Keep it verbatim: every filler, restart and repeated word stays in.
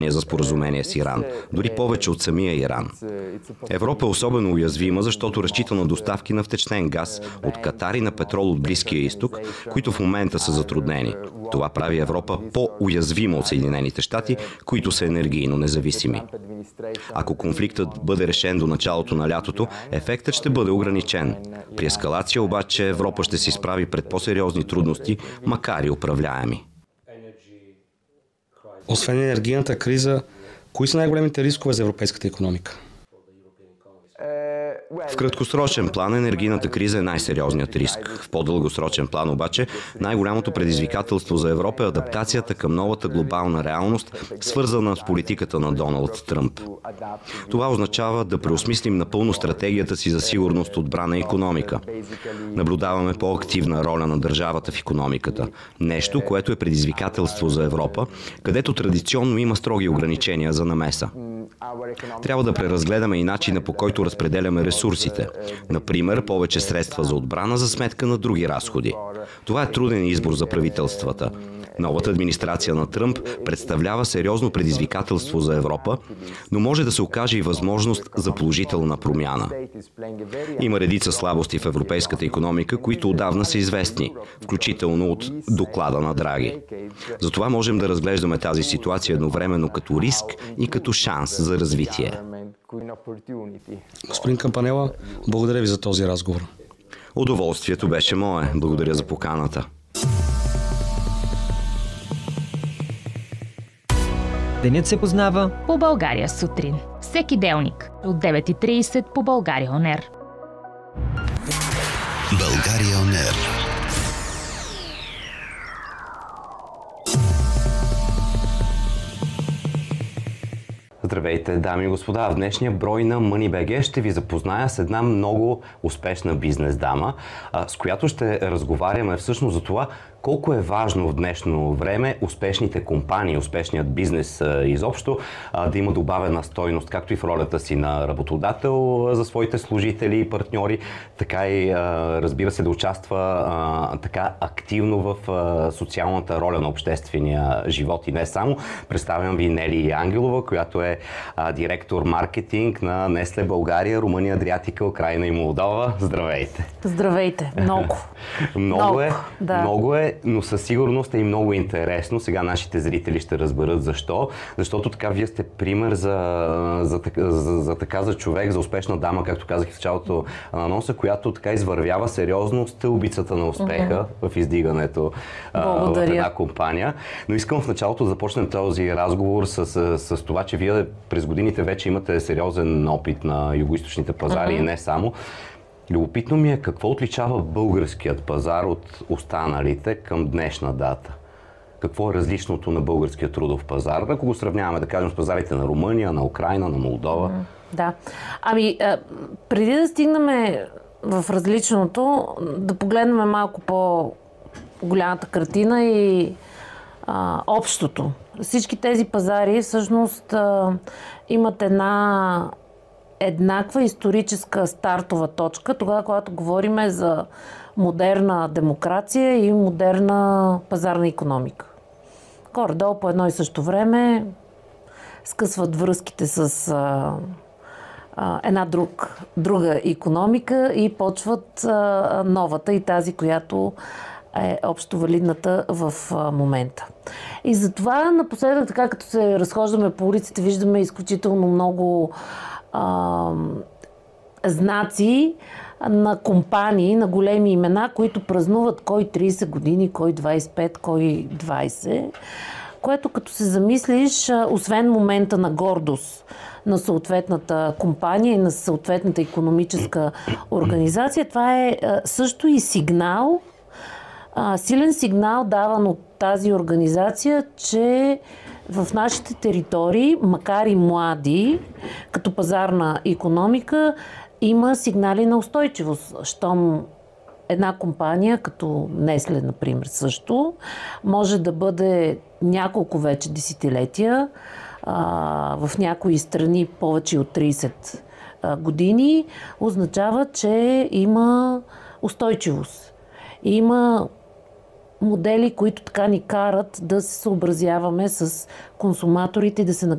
за споразумение с Иран, дори повече от самия Иран. Европа е особено уязвима, защото разчита на доставки на втечнен газ от Катар и на петрол от Близкия изток, които в момента са затруднени. Това прави Европа по-уязвима от Съединените щати, които са енергийно независими. Ако конфликтът бъде решен до началото на лятото, ефектът ще бъде ограничен. При ескалация обаче Европа ще се изправи пред по-сериозни трудности, макар и управляеми. Освен енергийната криза, кои са най-големите рискове за европейската икономика? В краткосрочен план енергийната криза е най-сериозният риск. В по-дългосрочен план обаче най-голямото предизвикателство за Европа е адаптацията към новата глобална реалност, свързана с политиката на Доналд Тръмп. Това означава да преосмислим напълно стратегията си за сигурност, отбрана и икономика. Наблюдаваме по-активна роля на държавата в икономиката. Нещо, което е предизвикателство за Европа, където традиционно има строги ограничения за намеса. Трябва да преразгледаме и начина, по който разпределяме ресурсите. Например, повече средства за отбрана за сметка на други разходи. Това е труден избор за правителствата. Новата администрация на Тръмп представлява сериозно предизвикателство за Европа, но може да се окаже и възможност за положителна промяна. Има редица слабости в европейската икономика, които отдавна са известни, включително от доклада на Драги. Затова можем да разглеждаме тази ситуация едновременно като риск и като шанс за развитие. Господин Кампанела, благодаря ви за този разговор. Удоволствието беше мое. Благодаря за поканата. Денят се познава по България сутрин. Всеки делник от девет и трийсет по България он ер. България он ер. Здравейте, дами и господа! В днешния брой на Money.bg ще ви запозная с една много успешна бизнес дама, с която ще разговаряме всъщност за това колко е важно в днешно време успешните компании, успешният бизнес изобщо да има добавена стойност, както и в ролята си на работодател за своите служители и партньори, така и разбира се да участва така активно в социалната роля на обществения живот и не само. Представям ви Нели Ангелова, която е директор маркетинг на Nestlé България, Румъния, Адриатика, Украйна и Молдова. Здравейте! Здравейте! Много! много, много е, да. много е, но със сигурност е и много интересно. Сега нашите зрители ще разберат защо. Защото така вие сте пример за, за, за, за така за човек, за успешна дама, както казах в началото на анонса, която така извървява сериозно стълбицата на успеха mm-hmm. в издигането а, в една компания. Но искам в началото да започнем този разговор с, с, с това, че вие през годините вече имате сериозен опит на югоизточните пазари mm-hmm. и не само. Любопитно ми е какво отличава българският пазар от останалите към днешна дата. Какво е различното на българския трудов пазар, ако го сравняваме, да кажем, с пазарите на Румъния, на Украйна, на Молдова? Mm, да. Ами, преди да стигнем в различното, да погледнем малко по-голямата картина и а, общото. Всички тези пазари всъщност а, имат една еднаква историческа стартова точка, тогава, когато говорим за модерна демокрация и модерна пазарна икономика. Горе-долу по едно и също време скъсват връзките с а, а, една друг, друга икономика и почват а, новата и тази, която е общо валидната в а, момента. И затова напоследък, така като се разхождаме по улиците, виждаме изключително много а, знаци на компании, на големи имена, които празнуват кой трийсет години, кой двайсет и пет, кой двайсет, което като се замислиш, освен момента на гордост на съответната компания и на съответната икономическа организация, това е също и сигнал, силен сигнал даван от тази организация, че в нашите територии, макар и млади, като пазарна икономика, има сигнали на устойчивост. Щом една компания, като Nestlé, например, също, може да бъде няколко вече десетилетия, а, в някои страни повече от трийсет години, означава, че има устойчивост. Има модели, които така ни карат да се съобразяваме с консуматорите и да се